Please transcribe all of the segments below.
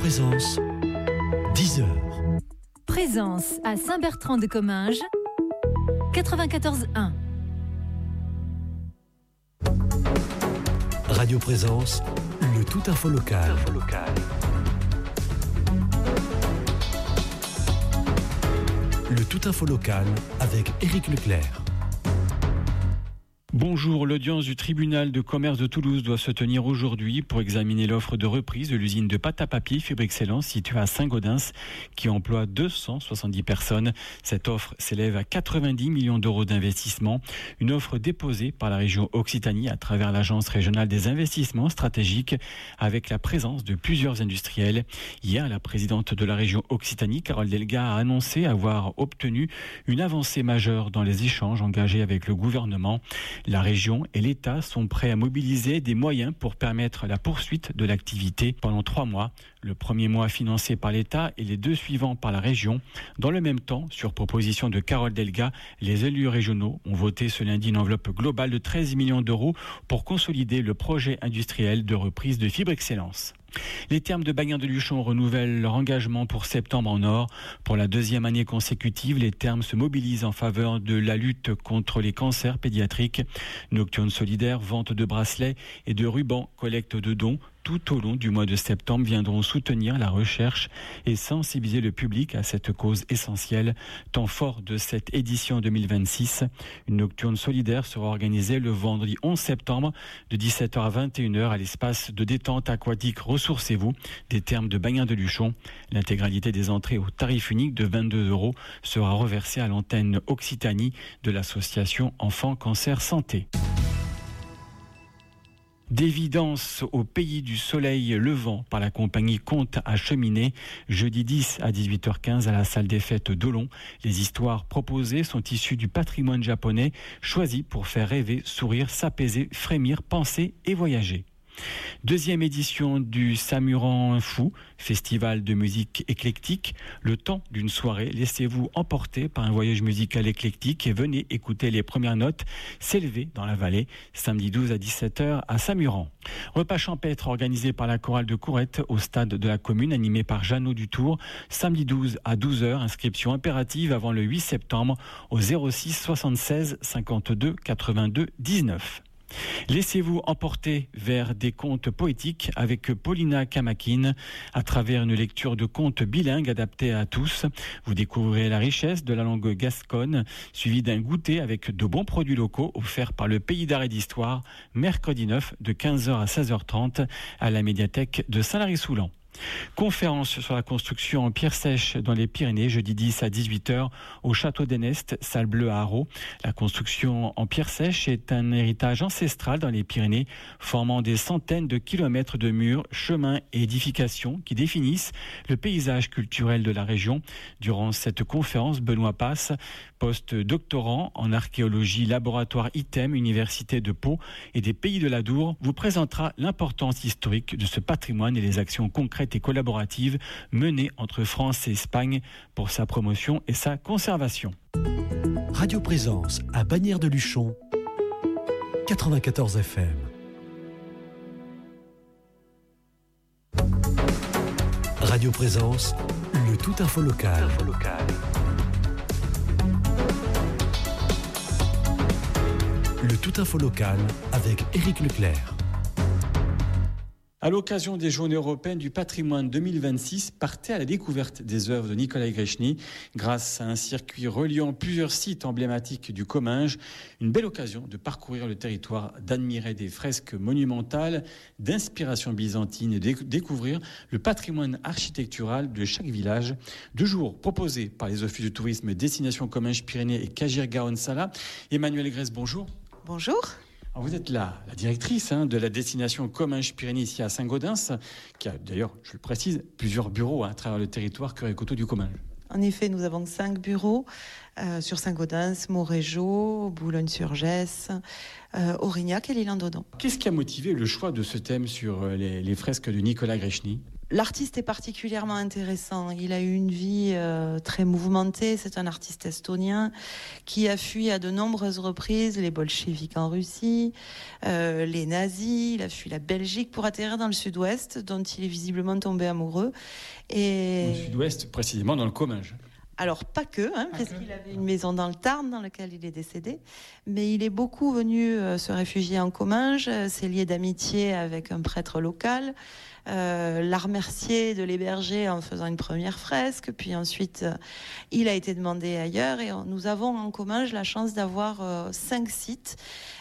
Présence, 10 heures. Présence à Saint-Bertrand-de-Comminges, 94.1. Radio Présence, le tout info local. Le tout info local avec Éric Leclerc. Bonjour, l'audience du tribunal de commerce de Toulouse doit se tenir aujourd'hui pour examiner l'offre de reprise de l'usine de pâte à papier Fibre Excellence située à Saint-Gaudens qui emploie 270 personnes. Cette offre s'élève à 90 millions d'euros d'investissement. Une offre déposée par la région Occitanie à travers l'Agence régionale des investissements stratégiques avec la présence de plusieurs industriels. Hier, la présidente de la région Occitanie, Carole Delga, a annoncé avoir obtenu une avancée majeure dans les échanges engagés avec le gouvernement. La région et l'État sont prêts à mobiliser des moyens pour permettre la poursuite de l'activité pendant 3 mois. Le premier mois financé par l'État et les 2 suivants par la région. Dans le même temps, sur proposition de Carole Delga, les élus régionaux ont voté ce lundi une enveloppe globale de 13 millions d'euros pour consolider le projet industriel de reprise de Fibre Excellence. Les Thermes de Bagnères-de-Luchon renouvellent leur engagement pour septembre en or. Pour la 2e année consécutive, les Thermes se mobilisent en faveur de la lutte contre les cancers pédiatriques. Nocturne solidaire, vente de bracelets et de rubans, collecte de dons. Tout au long du mois de septembre viendront soutenir la recherche et sensibiliser le public à cette cause essentielle. Temps fort de cette édition 2026. Une nocturne solidaire sera organisée le vendredi 11 septembre de 17h à 21h à l'espace de détente aquatique Ressourcez-vous des Thermes de Bagnères-de-Luchon. L'intégralité des entrées au tarif unique de 22 € sera reversée à l'antenne Occitanie de l'association Enfants Cancer Santé. D'évidence au pays du soleil levant par la compagnie Conte à Cheminée, jeudi 10 à 18h15 à la salle des fêtes d'Olon. Les histoires proposées sont issues du patrimoine japonais, choisi pour faire rêver, sourire, s'apaiser, frémir, penser et voyager. 2e édition du Samuran Fou, festival de musique éclectique. Le temps d'une soirée, laissez-vous emporter par un voyage musical éclectique et venez écouter les premières notes s'élever dans la vallée, samedi 12 à 17h à Samuran. Repas champêtre organisé par la chorale de Courette au stade de la commune, animé par Jeannot Dutour, samedi 12 à 12h, inscription impérative avant le 8 septembre au 06 76 52 82 19. Laissez-vous emporter vers des contes poétiques avec Paulina Kamakine. À travers une lecture de contes bilingues adaptés à tous, vous découvrirez la richesse de la langue gasconne, suivie d'un goûter avec de bons produits locaux offerts par le Pays d'Art et d'Histoire, mercredi 9 de 15h à 16h30 à la médiathèque de Saint-Lary-Soulan. Conférence sur la construction en pierre sèche dans les Pyrénées, jeudi 10 à 18h au Château d'Enest, salle bleue à Haro. La construction en pierre sèche est un héritage ancestral dans les Pyrénées, formant des centaines de kilomètres de murs, chemins et édifications qui définissent le paysage culturel de la région. Durant cette conférence, Benoît Passe, post-doctorant en archéologie, laboratoire ITEM, Université de Pau et des Pays de l'Adour, vous présentera l'importance historique de ce patrimoine et les actions concrètes et collaboratives menées entre France et Espagne pour sa promotion et sa conservation. Radio Présence à Bagnères-de-Luchon, 94 FM. Radio Présence, le tout info local. Le tout info local avec Éric Leclerc. À l'occasion des Journées européennes du patrimoine 2026, partez à la découverte des œuvres de Nicolae Grechny grâce à un circuit reliant plusieurs sites emblématiques du Comminges. Une belle occasion de parcourir le territoire, d'admirer des fresques monumentales d'inspiration byzantine et de découvrir le patrimoine architectural de chaque village. 2 jours proposés par les offices de tourisme Destination Comminges-Pyrénées et Cagir-Garonne-Sala. Emmanuel Grèce, bonjour. Bonjour. Alors vous êtes la directrice de la destination Comminges-Pyrénées ici à Saint-Gaudens, qui a d'ailleurs, je le précise, plusieurs bureaux à travers le territoire cœur et coteau du Comminges. En effet, nous avons 5 bureaux sur Saint-Gaudens, Montrégeau, Boulogne-sur-Gesse, Aurignac et l'Île-en-Dodon. Qu'est-ce qui a motivé le choix de ce thème sur les fresques de Nicolae Grechny ? L'artiste est particulièrement intéressant. Il a eu une vie très mouvementée. C'est un artiste estonien qui a fui à de nombreuses reprises les bolcheviks en Russie, les nazis. Il a fui la Belgique pour atterrir dans le sud-ouest, dont il est visiblement tombé amoureux. Et... Dans le sud-ouest, précisément dans le Comminges. Alors, pas que, puisqu'il avait une maison dans le Tarn dans laquelle il est décédé. Mais il est beaucoup venu se réfugier en Comminges, s'est lié d'amitié avec un prêtre local, l'a remercié de l'héberger en faisant une première fresque. Puis ensuite, il a été demandé ailleurs. Et nous avons en Comminges la chance d'avoir 5 sites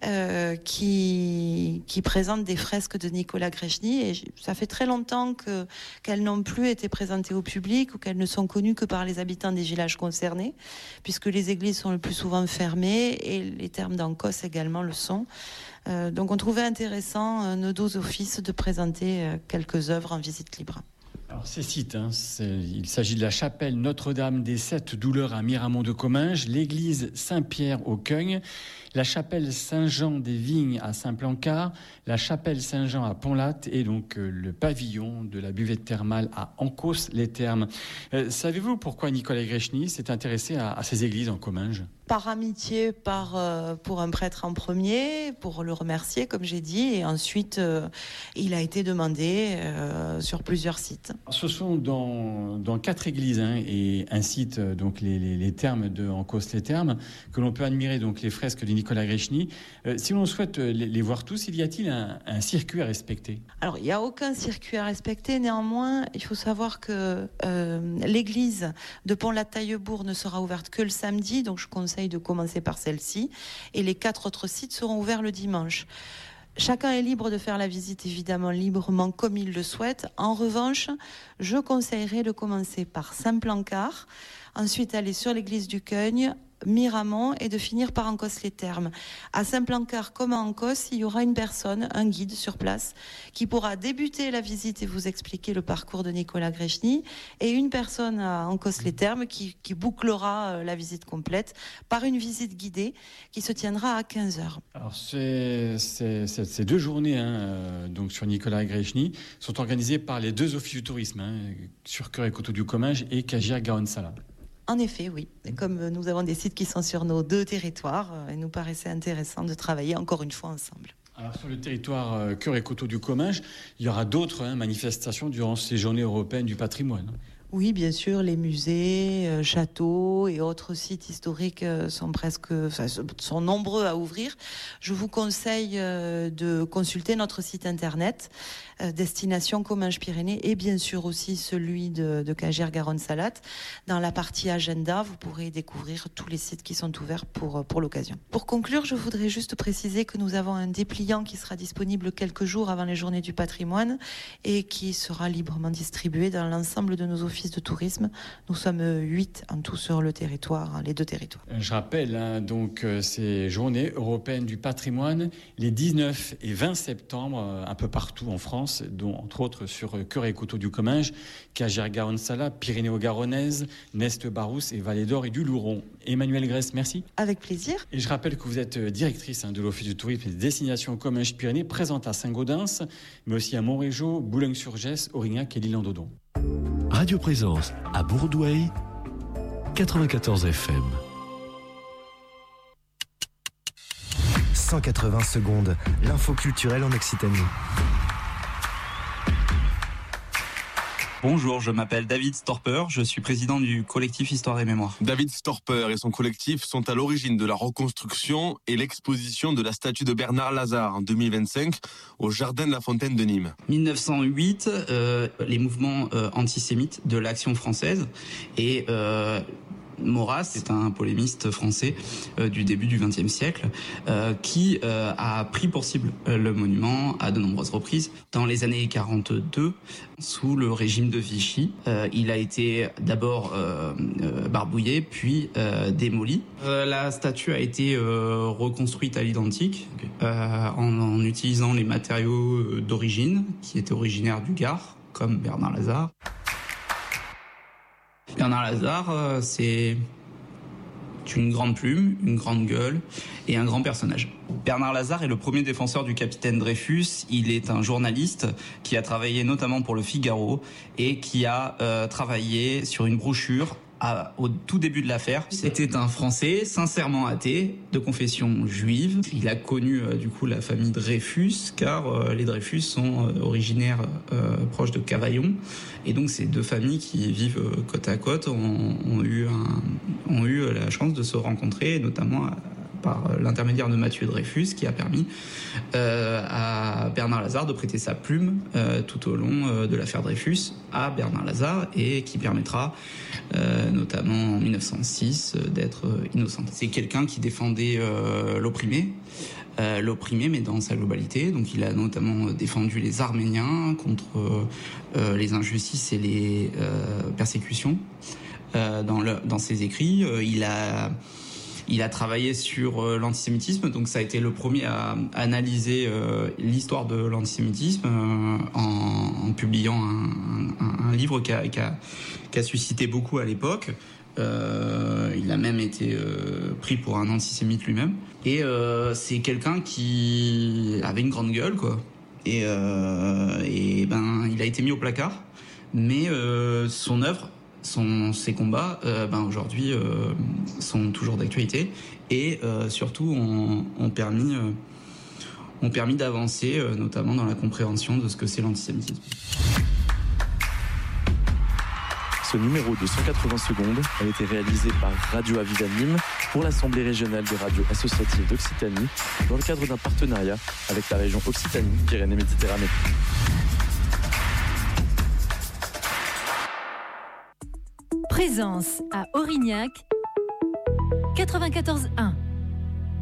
qui présentent des fresques de Nicolas Grechny. Et ça fait très longtemps qu'elles n'ont plus été présentées au public ou qu'elles ne sont connues que par les habitants des villages concernés, puisque les églises sont le plus souvent fermées et les thermes d'Ancos également le sont. Donc on trouvait intéressant, nos deux offices, de présenter quelques œuvres en visite libre. Alors ces sites, il s'agit de la chapelle Notre-Dame des Sept Douleurs à Miramont de Comminges, l'église Saint-Pierre au Cognes, la chapelle Saint-Jean des Vignes à Saint-Plancard, la chapelle Saint-Jean à Pont-Latte et donc le pavillon de la buvette thermale à Ancos-les-Thermes. Savez-vous pourquoi Nicolas Grechny s'est intéressé à ces églises en Comminges ? Par amitié, pour un prêtre en premier, pour le remercier, comme j'ai dit, et ensuite il a été demandé sur plusieurs sites. Ce sont dans 4 églises et un site, donc les thermes de Ancos-les-Thermes, que l'on peut admirer donc les fresques de Nicolas Grechny. Si l'on souhaite les voir tous, y a-t-il un circuit à respecter ? Alors, il n'y a aucun circuit à respecter. Néanmoins, il faut savoir que l'église de Pont-Latte-Taillebourg ne sera ouverte que le samedi, donc je conseille de commencer par celle-ci. Et les 4 autres sites seront ouverts le dimanche. Chacun est libre de faire la visite, évidemment, librement, comme il le souhaite. En revanche, je conseillerais de commencer par Saint-Plancard, ensuite aller sur l'église du Cognes, Miramont et de finir par Ancos-les-Thermes. À Saint-Plancard comme à Ancos, il y aura une personne, un guide sur place, qui pourra débuter la visite et vous expliquer le parcours de Nicolas Grechny, et une personne à Ancos-les-Thermes qui bouclera la visite complète par une visite guidée qui se tiendra à 15h. Alors ces 2 journées donc sur Nicolas Grechny sont organisées par les 2 offices du tourisme, sur Cœur et Coteaux du Comminges et Cagières-Garonne-Sala. En effet, oui. Et comme nous avons des sites qui sont sur nos 2 territoires, il nous paraissait intéressant de travailler encore une fois ensemble. Alors sur le territoire Cœur et Coteaux du Comminges, il y aura d'autres manifestations durant ces journées européennes du patrimoine. Oui, bien sûr, les musées, châteaux et autres sites historiques sont nombreux à ouvrir. Je vous conseille de consulter notre site internet Destination Comminges-Pyrénées et bien sûr aussi celui de Cagières-Garonne-Sala. Dans la partie agenda, vous pourrez découvrir tous les sites qui sont ouverts pour l'occasion. Pour conclure, je voudrais juste préciser que nous avons un dépliant qui sera disponible quelques jours avant les journées du patrimoine et qui sera librement distribué dans l'ensemble de nos offices de tourisme. Nous sommes 8 en tout sur le territoire, les 2 territoires. Je rappelle donc ces journées européennes du patrimoine, les 19 et 20 septembre, un peu partout en France, dont entre autres sur Cœur et Coteaux du Comminges, Cagières-Garonne-Sala, Pyrénées-Garonnaise, Neste-Barousse et Vallée d'Or et du Louron. Emmanuelle Grèce, merci. Avec plaisir. Et je rappelle que vous êtes directrice de l'Office du tourisme et des destinations Comminges-Pyrénées, présente à Saint-Gaudens, mais aussi à Montrégeau, Boulogne-sur-Gesse, Aurignac et l'Île-en-Dodon. Radio Présence à Bourdoueil, 94 FM. 180 secondes, l'info culturelle en Occitanie. Bonjour, je m'appelle David Storper, je suis président du collectif Histoire et Mémoire. David Storper et son collectif sont à l'origine de la reconstruction et l'exposition de la statue de Bernard Lazare en 2025 au Jardin de la Fontaine de Nîmes. 1908, les mouvements antisémites de l'Action française et Maurras, c'est un polémiste français du début du XXe siècle qui a pris pour cible le monument à de nombreuses reprises. Dans les années 42, sous le régime de Vichy, il a été d'abord barbouillé, puis démoli. La statue a été reconstruite à l'identique en utilisant les matériaux d'origine qui étaient originaires du Gard, comme Bernard Lazare. Bernard Lazare, c'est une grande plume, une grande gueule et un grand personnage. Bernard Lazare est le premier défenseur du capitaine Dreyfus. Il est un journaliste qui a travaillé notamment pour Le Figaro et qui a travaillé sur une brochure au tout début de l'affaire. C'était un Français sincèrement athée, de confession juive. Il a connu du coup la famille Dreyfus, car les Dreyfus sont originaires proches de Cavaillon. Et donc ces deux familles qui vivent côte à côte ont eu la chance de se rencontrer, notamment par l'intermédiaire de Mathieu Dreyfus, qui a permis à Bernard Lazare de prêter sa plume tout au long de l'affaire Dreyfus à Bernard Lazare, et qui permettra notamment en 1906 d'être innocent. C'est quelqu'un qui défendait l'opprimé, mais dans sa globalité. Donc il a notamment défendu les Arméniens contre les injustices et les persécutions. Dans ses écrits, il a travaillé sur l'antisémitisme, donc ça a été le premier à analyser l'histoire de l'antisémitisme en publiant un livre qui a suscité beaucoup à l'époque. Il a même été pris pour un antisémite lui-même. Et c'est quelqu'un qui avait une grande gueule, quoi. Et il a été mis au placard, mais son œuvre, ses combats, aujourd'hui sont toujours d'actualité, et surtout ont permis d'avancer, notamment dans la compréhension de ce que c'est l'antisémitisme. Ce numéro de 180 secondes a été réalisé par Radio Aviva Nîmes pour l'Assemblée régionale des radios associatives d'Occitanie dans le cadre d'un partenariat avec la région Occitanie-Pyrénées-Méditerranée. Présence à Aurignac 94.1.